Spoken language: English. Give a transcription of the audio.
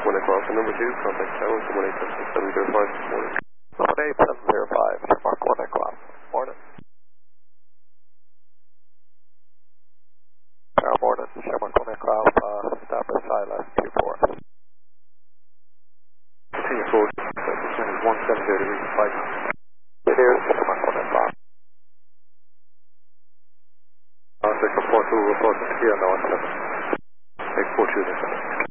aircraft, number 2, contact tower, 18705 this morning. 18705, Mark 1 o'clock. Morning. Morning, Shamrock 1 aircraft, stop at Silas 24. Singapore, descent is 170 degrees, 5 knots. Clear, Shamrock 1 o'clock. Second 42, report to Sierra 17. Take 42 descent.